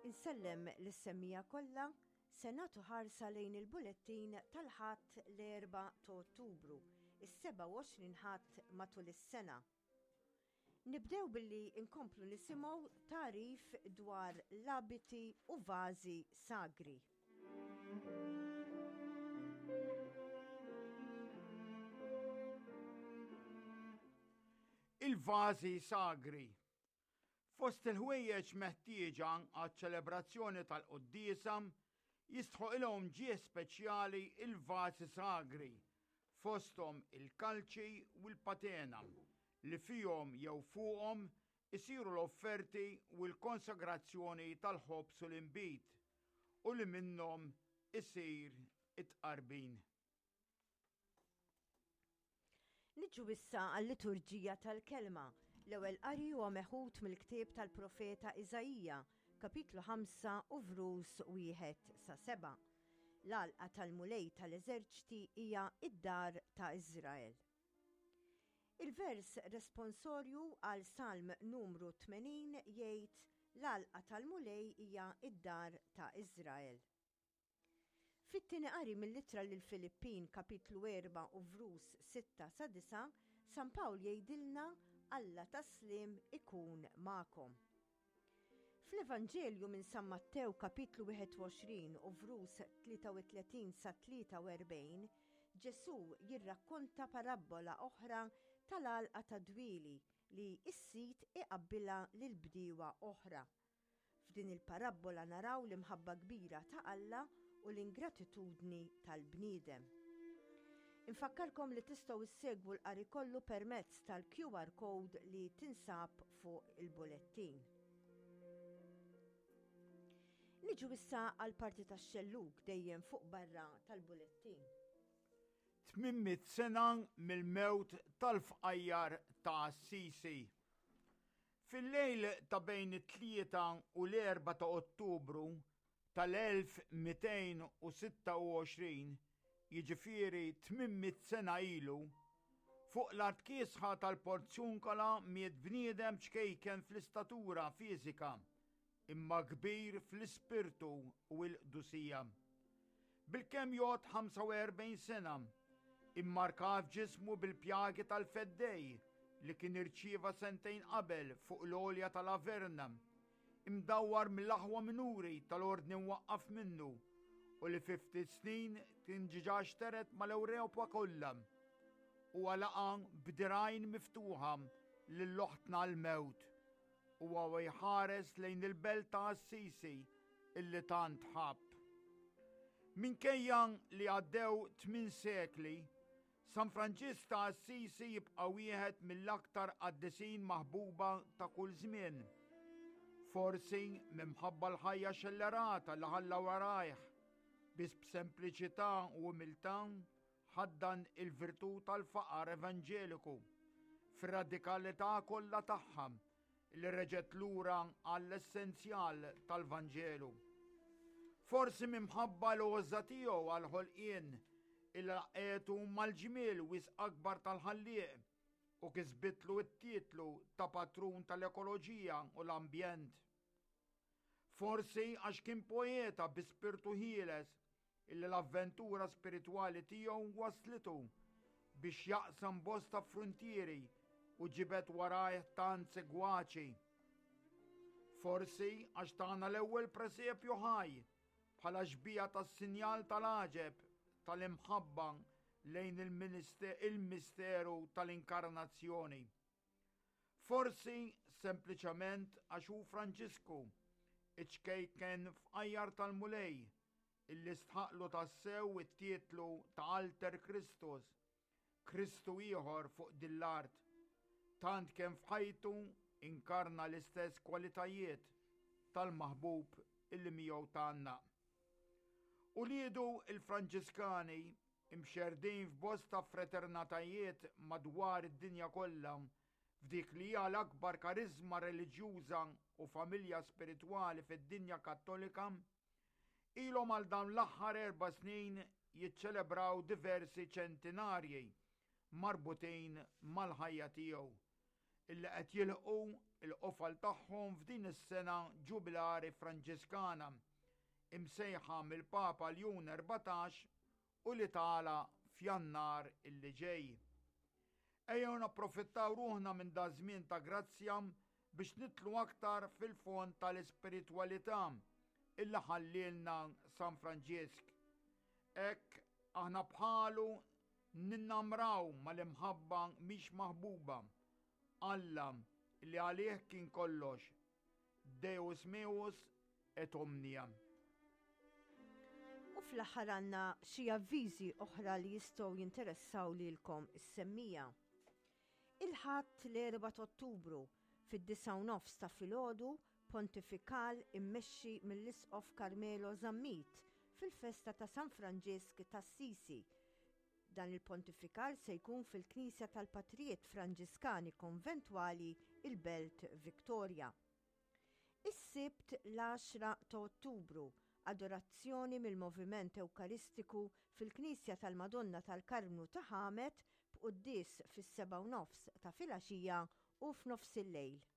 Insellem l-semmija kollha se nagħtu ħarsa lejn il-bulettin tal-ħadd l-4 ta' Ottubru, is-27 ħadd matul is-sena. Nibdew billi nkomplu nisimgħu tarif dwar l-abiti u vażi sagri. Il-vażi sagri. Fost il-ħwejjeġ meħtieġa għaċ-ċelebrazzjoni tal-quddiesa jistħu ilhom ġie speċjali il-vażi sagri, fosthom il-kalċi u l-patena li fihom jew fuqhom isiru l-offerti u l-konsagrazzjoni tal-ħobs u l-inbit u li minnhom isir it-tqarbin. Niġu issa għall-liturġija tal-kelma. L-ewwel qari huwa meħud mill-ktieb tal-profeta Iżajija, kapitlu 5 u verus 1 sa 7. L-għalqa tal-mulej tal-eżerċiti hija id-dar ta' Iżrael. Il-vers responsorju għal Salm numru 80 jgħid l-għalqa tal-mulej hija id-dar ta' Iżrael. Fit-tieni qari mill-Ittra lill-Filippin kapitlu 4 u verus 6 sa 9, San Pawl jgħidilna Alla taslim ikun ma'kom. Fl-Evanġelju minn San Mattew kapitlu 21 u verus 33 sa 43, Ġesu jirrakkonta parabola oħra tal-għalqa ta' dwili li s-sit iqabbilha lil bdiewa oħra. F'din il-parabola naraw l-imħabba kbira ta' Alla u l-ingratitudni tal-bniedem. Infakkarkom li tistgħu issegwu l-qari kollu permezz tal-QR code li tinsab fuq il-bulettin. Niġu issa għal parti tax-xellug dejjem fuq barra tal-bulettin. 800 sena mill-mewt tal-fqajjar ta' Assisi. Fil-lejl ta' bejn it-3 u l-4 ta' Ottubru tal-1226, jiġifieri 800 sena ilu, fuq l-art kiesħa tal-Porzjunkala miet bniedem ċkejken fl-istatura fiżika, imma kbir fl-ispirtu u l-qdusija. Bilkemm jgħod 45 sena, immarka f'ġismu bil-pjagi tal-feddej li kien irċieva sentejn qabel fuq l-olja tal-Averna, imdawwar mill-aħwa minuri tal-ordni mwaqqaf minnu, u li 50 snin tinġiġa xteret mal-Ewropa kollha u għalaqan b'dirajn miftuħa lill-loħtna l-mewt u għaw jħares lejn il-belt ta' Assisi illi tant ħabb. Minkejja li għaddew 8 sekli, San Franċis ta' Assisi jibqa' wieħed mill-aktar qaddisin maħbuba ta' kull żmien. Forsi minħabba l-ħajja xellerata li ħalla warajh, bis b'sempliċità u umiltà ħaddan il-virtù tal-faqar evanġeliku fir-radikalità kollha tagħha li reġgħet lura għall-essenzjal tal-Vanġelu. Forsi minħabba l-għoża tiegħu għall-ħolqien il-laqgħetu mal-ġmiel wisq akbar tal-ħallieq u kisbitlu t-titlu ta' patrun tal-ekoloġija u l-ambjent. Forsi għax kien poeta bi spirtu ħieles illi l-avventura spiritwali tiegħu waslitu biex jaqsam bosta frontieri u ġibet warajh tant segwaċi. Forsi għax tagħna l-ewwel presepju ħaj bħala xbija tas-sinjal tal-aġeb tal-imħabba lejn il-misteru tal-inkarnazzjoni. Forsi sempliċement għax hu Franċisku iċkejken f'qajjar tal-mulej illi stħaqlu tassew it-titlu ta' Alter Kristus, Kristu ieħor fuq dill-art, tant kemm f'ħajtu inkarna l-istess kwalitajiet tal-maħbub illi miegħu tagħna. Uliedu il-Franċiskani imxerdin f'bosta fraternatajiet madwar id-dinja kollha f'dik li hija l-akbar karizma reliġjuża u familja spiritwali fid-dinja Kattolika, ilhom għal dawn l-aħħar 4 snin jiċċelebraw diversi ċentinarji marbutin mal-ħajja tiegħu, illi qed jilqu il-qofal tagħhom f'din is-sena ġubilari Franġiskana imsejħa mill-Papa Ljun 14 u li tagħla f'Jannar illi ġej. Ejjew napprofittaw ruħna minn da żmien ta' grazzja biex nitlu aktar fil-fond tal-ispiritwalità illi ħallilna San Franġisk. Hekk aħna bħalu ninnamraw mal-imħabba mhix maħbuba. Alla li għalih kien kollox. Deus meus et omnia. U fl-aħħar għandna xi avviżi oħra li jistgħu jinteressaw lilkom is-semmija. Il-ħadd l-4 Ottubru fid-9:09 ta' filgħodu pontifikal immexxi mill-Isqof Carmelo Zammit fil-festa ta' San Franġisk tas-Sisi. Dan il-pontifikal se jkun fil-Knisja tal-Patrijiet Franġiskani Konventwali il-Belt Victoria. Is-Sibt l-10 ta' Ottubru adorazzjoni mill-Moviment Ewkaristiku fil-Knisja tal-Madonna tal-Karmnu ta' Ħamet b'qudies fis-7:30 ta' filgħaxija u f'nofs il-lejl.